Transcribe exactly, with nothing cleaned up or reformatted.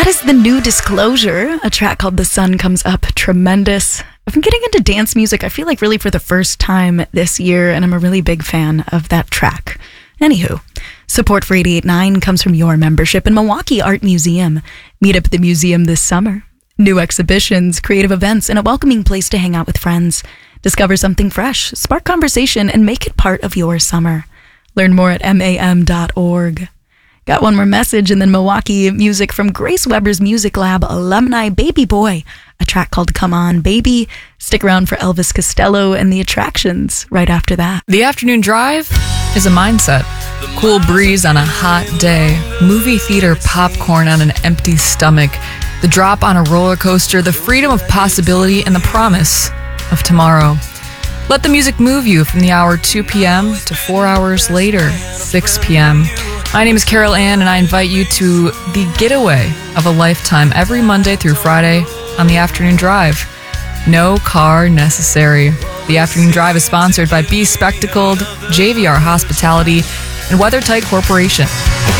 That is the new Disclosure, a track called The Sun Comes Up. Tremendous. I've been getting into dance music, I feel like really for the first time this year, and I'm a really big fan of that track. Anywho, support for eighty-eight point nine comes from your membership in Milwaukee Art Museum. Meet up at the museum this summer. New exhibitions, creative events, and a welcoming place to hang out with friends. Discover something fresh, spark conversation, and make it part of your summer. Learn more at M A M dot org. Got one more message, and then Milwaukee music from Grace Weber's Music Lab alumni Baby Boy, a track called Come On Baby. Stick around for Elvis Costello and the Attractions right after that. The afternoon drive is a mindset. Cool breeze on a hot day, movie theater popcorn on an empty stomach, the drop on a roller coaster, the freedom of possibility, and the promise of tomorrow. Let the music move you from the hour two p.m. to four hours later, six p.m. My name is Carol Ann, and I invite you to the getaway of a lifetime every Monday through Friday on the Afternoon Drive. No car necessary. The Afternoon Drive is sponsored by Be Spectacled, J V R Hospitality, and WeatherTight Corporation.